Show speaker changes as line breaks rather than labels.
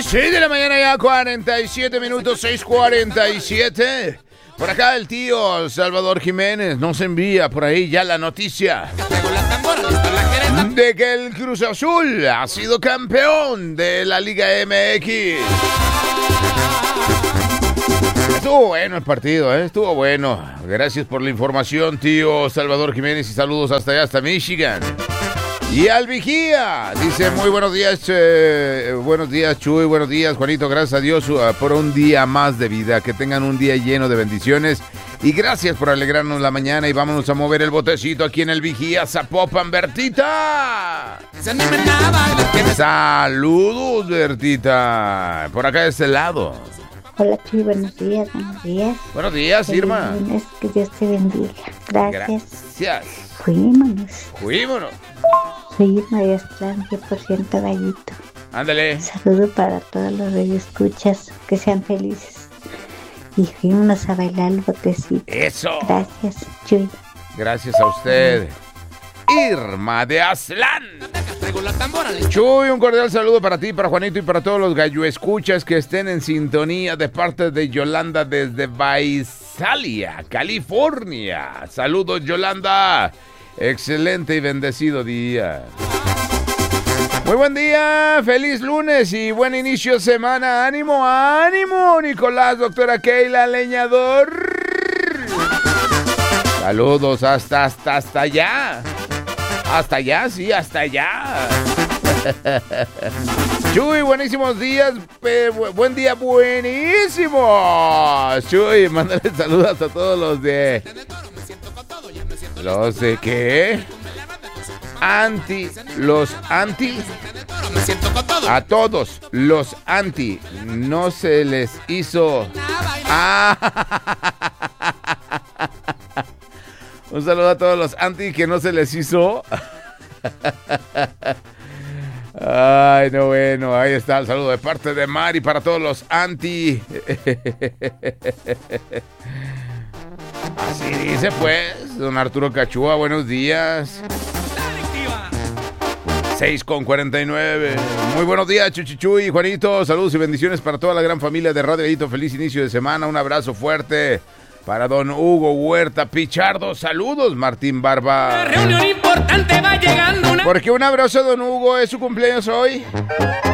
6 de la mañana ya, 47 minutos, 6:47. Por acá el tío Salvador Jiménez nos envía por ahí ya la noticia de que el Cruz Azul ha sido campeón de la Liga MX. Estuvo bueno el partido, estuvo bueno. Gracias por la información, tío Salvador Jiménez, y saludos hasta allá, hasta Michigan. Y al Vigía dice: muy buenos días, Chuy, buenos días, Juanito, gracias a Dios por un día más de vida, que tengan un día lleno de bendiciones y gracias por alegrarnos la mañana, y vámonos a mover el botecito aquí en el Vigía, Zapopan, Bertita. Saludos, Bertita, por acá de este lado.
Hola, Chuy, buenos días, buenos días.
Buenos días, Irma.
Que Dios te bendiga. Gracias. Fuímonos. Soy Irma de Aztlán, 100% gallito.
Ándale.
Saludo para todos los radioescuchas, que sean felices. Y fuímonos a bailar el botecito.
Eso.
Gracias, Chuy.
Gracias a usted, Irma de Aztlán. Chuy, un cordial saludo para ti, para Juanito y para todos los galloescuchas que estén en sintonía, de parte de Yolanda desde Visalia, California. Saludos, Yolanda. Excelente y bendecido día. Muy buen día, feliz lunes y buen inicio de semana. ¡Ánimo, ánimo! Nicolás, doctora Keila, leñador. Saludos hasta allá. Hasta allá, sí, hasta allá. Chuy, buenísimos días. Buen día, buenísimo. Chuy, mándale saludos a todos los de... ¿Los de qué? Los anti. A todos los anti. No se les hizo... Un saludo a todos los anti que no se les hizo. Ay, no, bueno, ahí está el saludo de parte de Mari para todos los anti. Así dice pues, don Arturo Cachúa, buenos días. 6:49. Muy buenos días, Chuchichuy y Juanito. Saludos y bendiciones para toda la gran familia de Radio Edito. Feliz inicio de semana. Un abrazo fuerte para don Hugo Huerta Pichardo. Saludos, Martín Barba.
La reunión importante va llegando.
¿Por qué un abrazo a don Hugo? ¿Es su cumpleaños hoy?